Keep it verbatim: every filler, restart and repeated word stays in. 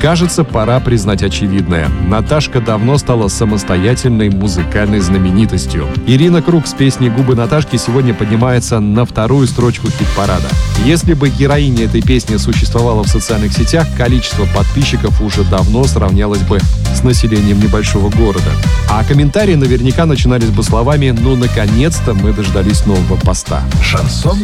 Кажется, пора признать очевидное. Наташка давно стала самостоятельной музыкальной знаменитостью. Ирина Круг с песней «Губы Наташки» сегодня поднимается на вторую строчку хит-парада. Если бы героиня этой песни существовала в социальных сетях, количество подписчиков уже давно сравнялось бы с населением небольшого города. А комментарии наверняка начинались бы словами: «Ну, наконец-то мы дождались нового поста». Шансон